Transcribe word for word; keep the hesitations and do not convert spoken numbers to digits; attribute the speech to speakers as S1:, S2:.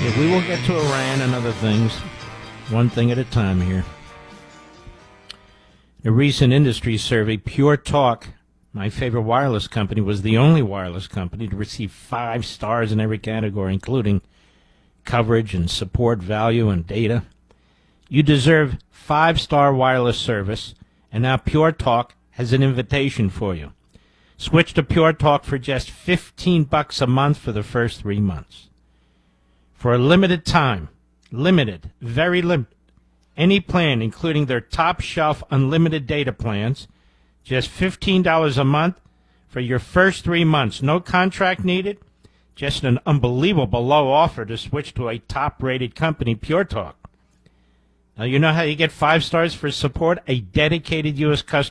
S1: Yeah, we will get to Iran and other things, one thing at a time here. A recent industry survey, Pure Talk, my favorite wireless company, was the only wireless company to receive five stars in every category, including coverage and support, value, and data. You deserve five-star wireless service, and now Pure Talk has an invitation for you. Switch to Pure Talk for just fifteen bucks a month for the first three months. For a limited time, limited, very limited, any plan, including their top-shelf unlimited data plans, just fifteen dollars a month for your first three months. No contract needed, just an unbelievable low offer to switch to a top-rated company, Pure Talk. Now, you know how you get five stars for support? A dedicated U S customer